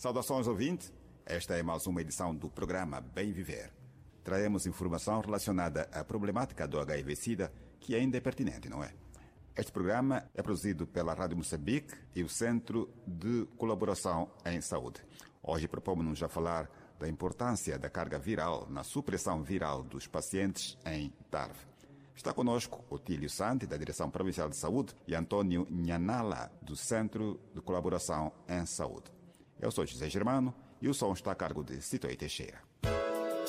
Saudações, ouvintes. Esta é mais uma edição do programa Bem Viver. Traemos informação relacionada à problemática do HIV-Sida, que ainda é pertinente, não é? Este programa é produzido pela Rádio Moçambique e o Centro de Colaboração em Saúde. Hoje propomos-nos a falar da importância da carga viral na supressão viral dos pacientes em TARV. Está conosco Otílio Santi, da Direção Provincial de Saúde, e Antônio Nhanala, do Centro de Colaboração em Saúde. Eu sou José Germano e o som está a cargo de Citoí Teixeira.